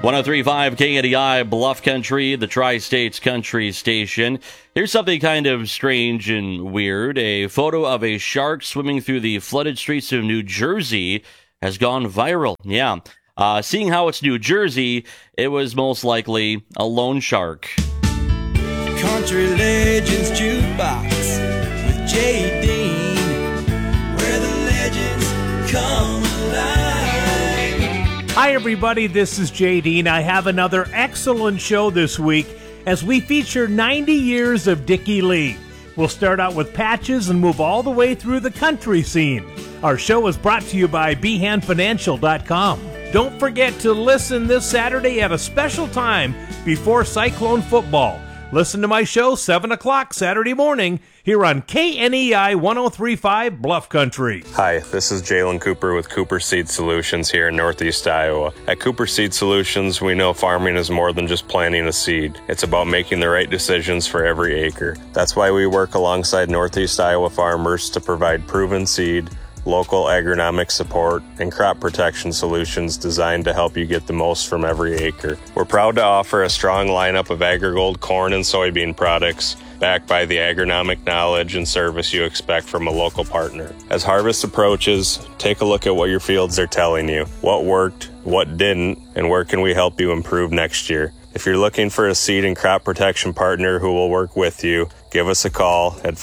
103.5 KNDI, Bluff Country, the Tri-States Country Station. Here's something kind of strange and weird. A photo of a shark swimming through the flooded streets of New Jersey has gone viral. Yeah. Seeing how it's New Jersey, it was most likely a loan shark. Country Legends Jukebox with Jay Dean, where the legends come alive. Hi everybody, this is Jay Dean. I have another excellent show this week as we feature 90 years of Dickie Lee. We'll start out with patches and move all the way through the country scene. Our show is brought to you by BehanFinancial.com. Don't forget to listen this Saturday at a special time before Cyclone football. Listen to my show 7 o'clock Saturday morning here on KNEI 103.5 Bluff Country. Hi, this is Jalen Cooper with Cooper Seed Solutions here in Northeast Iowa. At Cooper Seed Solutions, we know farming is more than just planting a seed. It's about making the right decisions for every acre. That's why we work alongside Northeast Iowa farmers to provide proven seed, local agronomic support, and crop protection solutions designed to help you get the most from every acre. We're proud to offer a strong lineup of AgriGold corn and soybean products, backed by the agronomic knowledge and service you expect from a local partner. As harvest approaches, take a look at what your fields are telling you, what worked, what didn't, and where can we help you improve next year. If you're looking for a seed and crop protection partner who will work with you, give us a call at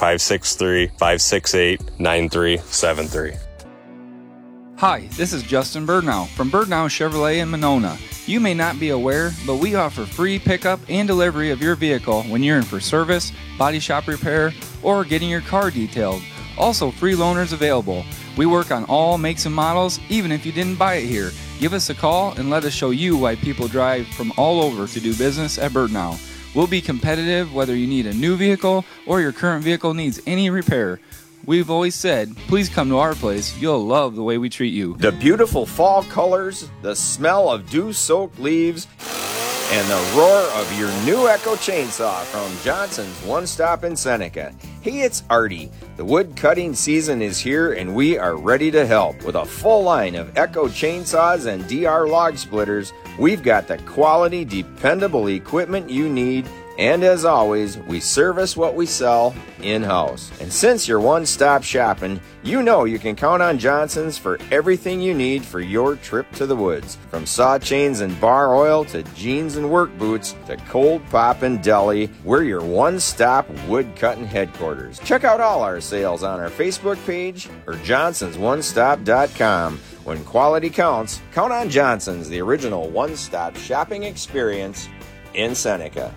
563-568-9373. Hi, this is Justin Birdnow from Birdnow Chevrolet in Monona. You may not be aware, but we offer free pickup and delivery of your vehicle when you're in for service, body shop repair, or getting your car detailed. Also, free loaners available. We work on all makes and models, even if you didn't buy it here. Give us a call and let us show you why people drive from all over to do business at Birdnow. We'll be competitive whether you need a new vehicle or your current vehicle needs any repair. We've always said, please come to our place. You'll love the way we treat you. The beautiful fall colors, the smell of dew-soaked leaves, and the roar of your new Echo chainsaw from Johnson's One Stop in Seneca. Hey, it's Artie. The wood cutting season is here and we are ready to help. With a full line of Echo chainsaws and DR log splitters, we've got the quality, dependable equipment you need. And as always, we service what we sell in-house. And since you're one-stop shopping, you know you can count on Johnson's for everything you need for your trip to the woods. From saw chains and bar oil to jeans and work boots to cold pop and deli, we're your one-stop wood-cutting headquarters. Check out all our sales on our Facebook page or johnsonsonestop.com. When quality counts, count on Johnson's, the original one-stop shopping experience in Seneca.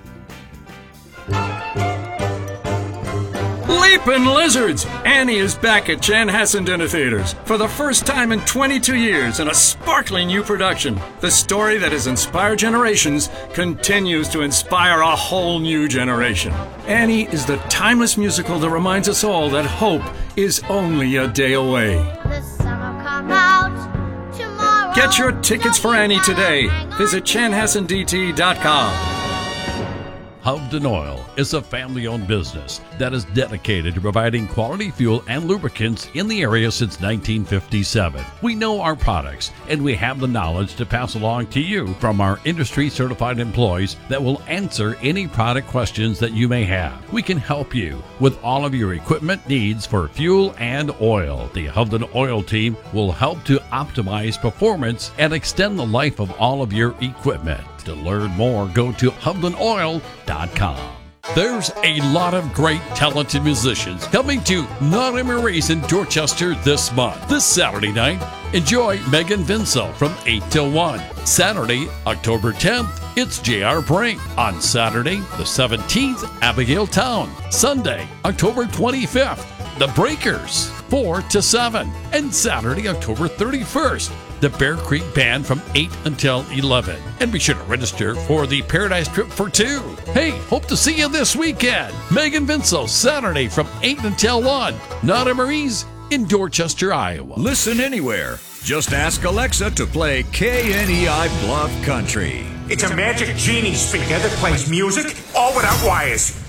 Leapin' Lizards! Annie is back at Chanhassen Dinner Theaters for the first time in 22 years in a sparkling new production. The story that has inspired generations continues to inspire a whole new generation. Annie is the timeless musical that reminds us all that hope is only a day away. The sun will come out tomorrow. Get your tickets for Annie today. Visit chanhassendt.com. Hovden Oil is a family-owned business that is dedicated to providing quality fuel and lubricants in the area since 1957. We know our products, and we have the knowledge to pass along to you from our industry-certified employees that will answer any product questions that you may have. We can help you with all of your equipment needs for fuel and oil. The Hovden Oil team will help to optimize performance and extend the life of all of your equipment. To learn more, go to HovdenOil.com. There's a lot of great talented musicians coming to Not Emery's in Dorchester this month. This Saturday night, enjoy Megan Vincel from 8 till 1. Saturday, October 10th, it's J.R. Brink. On Saturday, the 17th, Abigail Town. Sunday, October 25th, The Breakers, 4 to 7. And Saturday, October 31st, the Bear Creek Band from 8 until 11. And be sure to register for the Paradise Trip for 2. Hey, hope to see you this weekend. Megan Vincel, Saturday from 8 until 1. Not Emery's in Dorchester, Iowa. Listen anywhere. Just ask Alexa to play KNEI Bluff Country. It's a magic genie speaker that plays music all without wires.